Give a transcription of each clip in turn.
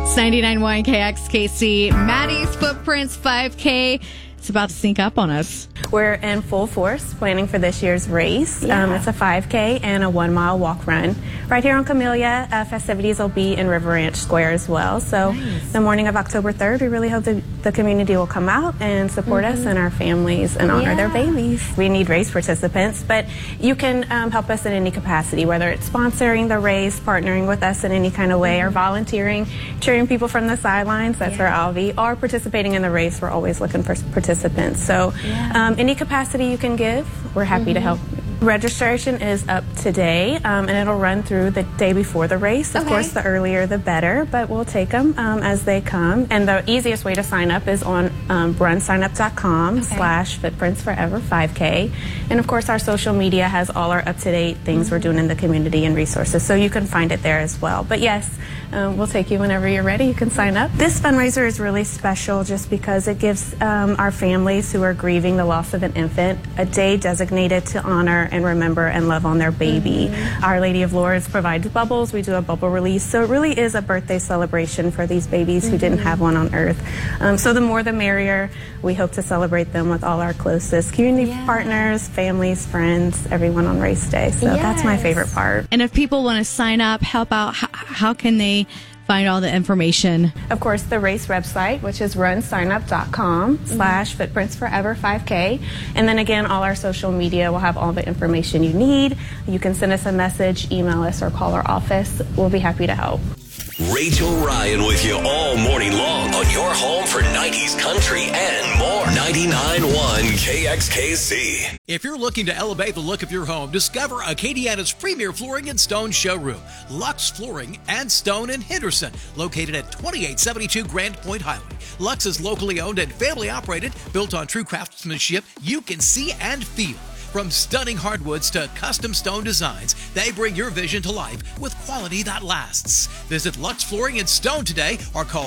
It's 99.1 KXKC. Maddie's Footprints 5K. It's about to sneak up on us. We're in full force planning for this year's race. Yeah. It's a 5K and a 1 mile walk run. Right here on Camellia, festivities will be in River Ranch Square as well. So the morning of October 3rd, we really hope the community will come out and support us and our families and honor their babies. We need race participants, but you can help us in any capacity, whether it's sponsoring the race, partnering with us in any kind of way, or volunteering, cheering people from the sidelines. That's where I'll be, or participating in the race. We're always looking for participants. So any capacity you can give, we're happy to help. Registration is up today, and it'll run through the day before the race. Of course, the earlier the better, but we'll take them as they come. And the easiest way to sign up is on runsignup.com/FootprintsForever5K. And of course, our social media has all our up-to-date things we're doing in the community and resources, so you can find it there as well. But yes, we'll take you whenever you're ready. You can sign up. This fundraiser is really special just because it gives our families who are grieving the loss of an infant a day designated to honor and remember and love on their baby. Our Lady of Lourdes provides bubbles. We do a bubble release. So it really is a birthday celebration for these babies who didn't have one on earth. So the more the merrier. We hope to celebrate them with all our closest community partners, families, friends, everyone on race day. So that's my favorite part. And if people want to sign up, help out, how can they find all the information? Of course, the race website, which is runsignup.com/FootprintsForever5K. And then again, all our social media will have all the information you need. You can send us a message, email us, or call our office. We'll be happy to help. Rachel Ryan with you all morning long on your home for 90s country and more. 99.1 KXKC. If you're looking to elevate the look of your home, discover Acadiana's premier flooring and stone showroom, Lux Flooring and Stone in Henderson, located at 2872 Grand Point Highway. Lux is locally owned and family operated, built on true craftsmanship you can see and feel. From stunning hardwoods to custom stone designs, they bring your vision to life with quality that lasts. Visit Lux Flooring and Stone today or call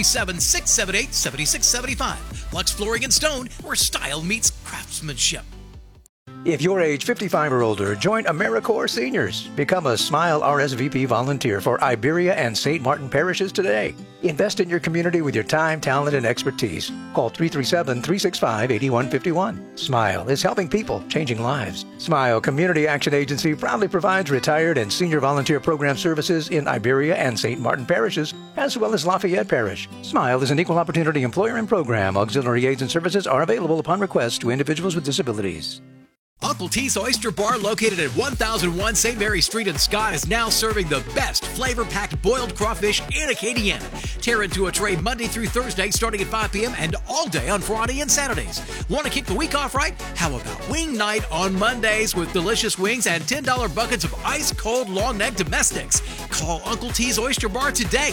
337-678-7675. Lux Flooring and Stone, where style meets craftsmanship. If you're age 55 or older, join AmeriCorps Seniors. Become a Smile RSVP volunteer for Iberia and St. Martin parishes today. Invest in your community with your time, talent, and expertise. Call 337-365-8151. Smile is helping people, changing lives. Smile Community Action Agency proudly provides retired and senior volunteer program services in Iberia and St. Martin parishes, as well as Lafayette Parish. Smile is an equal opportunity employer and program. Auxiliary aids and services are available upon request to individuals with disabilities. Uncle T's Oyster Bar, located at 1001 St. Mary Street in Scott, is now serving the best flavor-packed boiled crawfish in Acadiana. Tear into a tray Monday through Thursday starting at 5 p.m. and all day on Friday and Saturdays. Want to kick the week off right? How about wing night on Mondays with delicious wings and $10 buckets of ice-cold long-neck domestics? Call Uncle T's Oyster Bar today,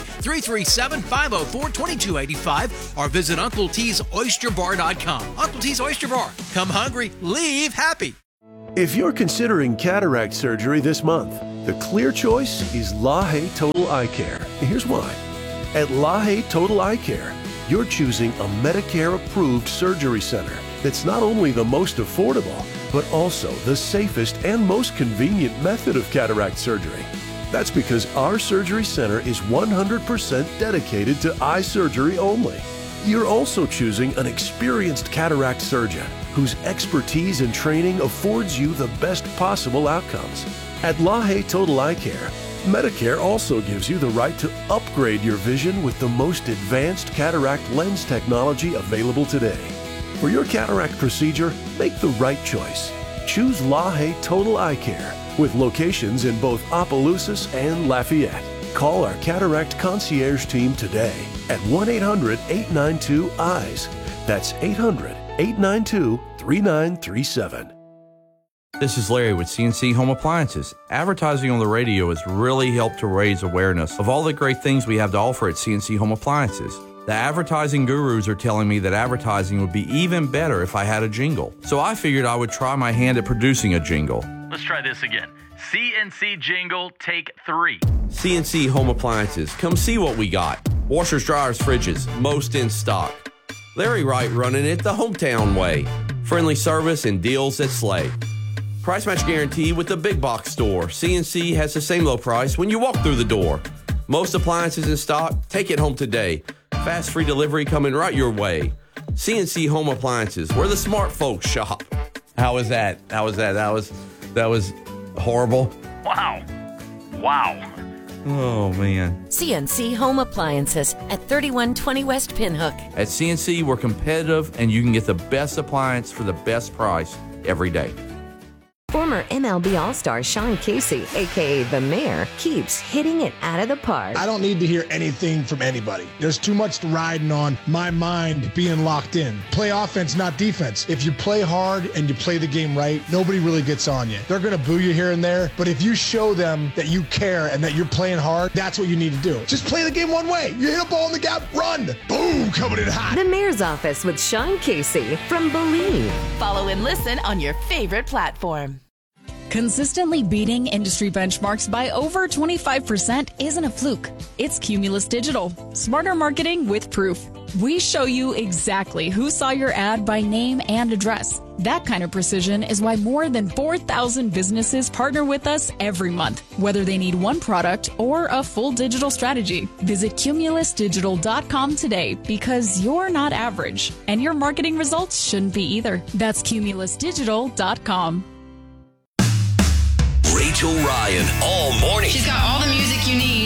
337-504-2285, or visit UncleT'sOysterBar.com. Uncle T's Oyster Bar. Come hungry, leave happy. If you're considering cataract surgery this month, the clear choice is LaHaye Total Eye Care. Here's why. At LaHaye Total Eye Care, you're choosing a Medicare-approved surgery center that's not only the most affordable, but also the safest and most convenient method of cataract surgery. That's because our surgery center is 100% dedicated to eye surgery only. You're also choosing an experienced cataract surgeon whose expertise and training affords you the best possible outcomes. At LaHaye Total Eye Care, Medicare also gives you the right to upgrade your vision with the most advanced cataract lens technology available today. For your cataract procedure, make the right choice. Choose LaHaye Total Eye Care with locations in both Opelousas and Lafayette. Call our cataract concierge team today at 1-800-892-EYES. That's 800-892-3937. This is Larry with CNC Home Appliances. Advertising on the radio has really helped to raise awareness of all the great things we have to offer at CNC Home Appliances. The advertising gurus are telling me that advertising would be even better if I had a jingle. So I figured I would try my hand at producing a jingle. Let's try this again. CNC jingle, take 3. CNC Home Appliances. Come see what we got. Washers, dryers, fridges, most in stock. Larry Wright running it the hometown way. Friendly service and deals that slay. Price match guarantee with the big box store. CNC has the same low price when you walk through the door. Most appliances in stock. Take it home today. Fast free delivery coming right your way. CNC Home Appliances, where the smart folks shop. How was that? That was horrible. Wow. Oh, man. CNC Home Appliances at 3120 West Pinhook. At CNC, we're competitive, and you can get the best appliance for the best price every day. Former MLB All-Star Sean Casey, a.k.a. The Mayor, keeps hitting it out of the park. I don't need to hear anything from anybody. There's too much riding on my mind being locked in. Play offense, not defense. If you play hard and you play the game right, nobody really gets on you. They're going to boo you here and there, but if you show them that you care and that you're playing hard, that's what you need to do. Just play the game one way. You hit a ball in the gap, run. Boom, coming in hot. The Mayor's Office with Sean Casey from Believe. Follow and listen on your favorite platform. Consistently beating industry benchmarks by over 25% isn't a fluke. It's Cumulus Digital. Smarter marketing with proof. We show you exactly who saw your ad by name and address. That kind of precision is why more than 4,000 businesses partner with us every month, whether they need one product or a full digital strategy. Visit cumulusdigital.com today because you're not average, and your marketing results shouldn't be either. That's cumulusdigital.com. Rachel Ryan all morning. She's got all the music you need.